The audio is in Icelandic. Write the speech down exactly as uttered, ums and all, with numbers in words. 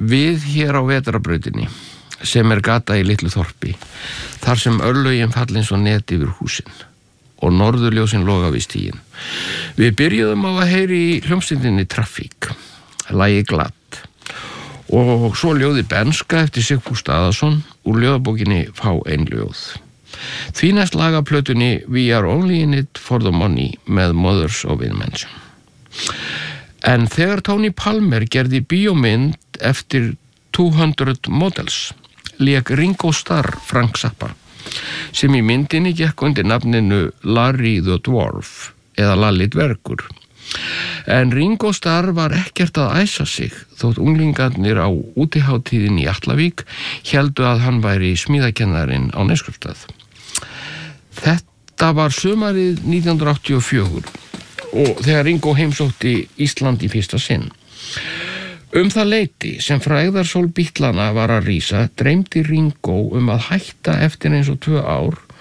Við hér á vetrarbrautinni, sem er gata í litlu þorpi, þar sem örlögin falla eins og net yfir húsin og norðurljósin loga við stíginn. Við byrjuðum á að heyri í hljómsveitinni Trafík, lagið Glatt, og svo ljóði Benska eftir Sigfús Daðason úr ljóðabókinni Fá ein ljóð. Því næst laga plötunni We Are Only In It For The Money með Mothers of Invention. En þegar Tony Palmer gerði bíómynd eftir two hundred Models, lék Ringo Starr Frank Zappa, sem í myndinni gekk undir nafninu Larry the Dwarf eða Lalli dvergur. En Ringo Starr var ekkert að æsa sig þótt unglingarnir á útiháttíðinni í Atlavík héldu að hann væri smíðakennarinn á Neskaupstað. Þetta var sumarið nítján hundruð áttatíu og fjögur og þegar Ringo heimsótti Ísland í fyrsta sinn. Um það leyti sem frægðarsól Bítlana var að rísa, dreymdi Ringo um að hætta eftir eins og tvö ár